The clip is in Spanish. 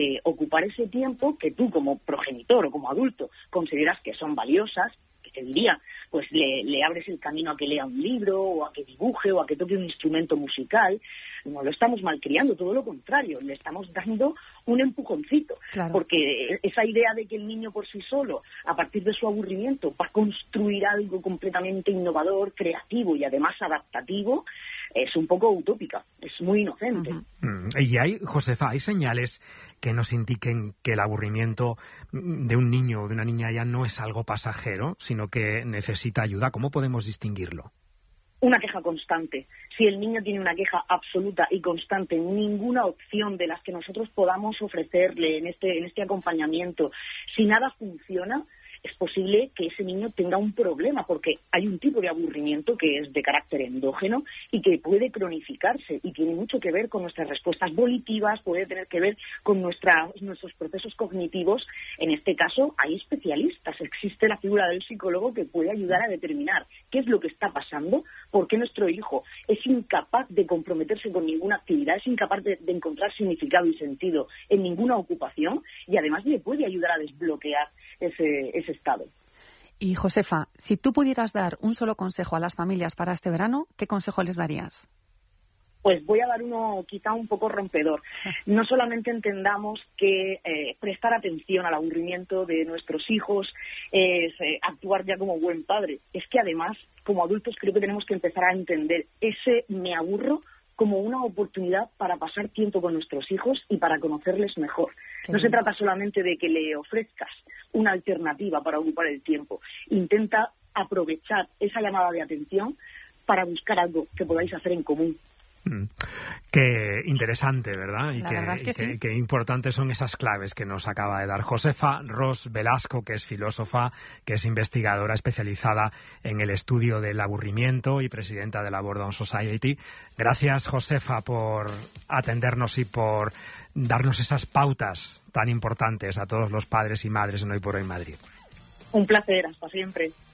ocupar ese tiempo que tú como progenitor o como adulto consideras que son valiosas, que te diría, pues le abres el camino a que lea un libro o a que dibuje o a que toque un instrumento musical. No lo estamos malcriando, todo lo contrario, le estamos dando un empujoncito, claro. Porque esa idea de que el niño por sí solo, a partir de su aburrimiento, va a construir algo completamente innovador, creativo y además adaptativo, es un poco utópica, es muy inocente. Y Josefa, hay señales que nos indiquen que el aburrimiento de un niño o de una niña ya no es algo pasajero, sino que necesita ayuda. ¿Cómo podemos distinguirlo? Una queja constante. Si el niño tiene una queja absoluta y constante, ninguna opción de las que nosotros podamos ofrecerle en este acompañamiento, si nada funciona, es posible que ese niño tenga un problema, porque hay un tipo de aburrimiento que es de carácter endógeno y que puede cronificarse y tiene mucho que ver con nuestras respuestas volitivas, puede tener que ver con nuestros procesos cognitivos. En este caso hay especialistas, existe la figura del psicólogo que puede ayudar a determinar qué es lo que está pasando, por qué nuestro hijo es incapaz de comprometerse con ninguna actividad, es incapaz de encontrar significado y sentido en ninguna ocupación, y además le puede ayudar a desbloquear ese estado. Y Josefa, si tú pudieras dar un solo consejo a las familias para este verano, ¿qué consejo les darías? Pues voy a dar uno quizá un poco rompedor. No solamente entendamos que prestar atención al aburrimiento de nuestros hijos es actuar ya como buen padre, es que además como adultos creo que tenemos que empezar a entender ese me aburro como una oportunidad para pasar tiempo con nuestros hijos y para conocerles mejor. No se trata solamente de que le ofrezcas una alternativa para ocupar el tiempo. Intenta aprovechar esa llamada de atención para buscar algo que podáis hacer en común. Qué interesante, ¿verdad? La verdad es que sí. Qué importantes son esas claves que nos acaba de dar Josefa Ros Velasco, que es filósofa, que es investigadora especializada en el estudio del aburrimiento y presidenta de la Boredom Society. Gracias, Josefa, por atendernos y por darnos esas pautas tan importantes a todos los padres y madres en Hoy por Hoy Madrid. Un placer, hasta siempre.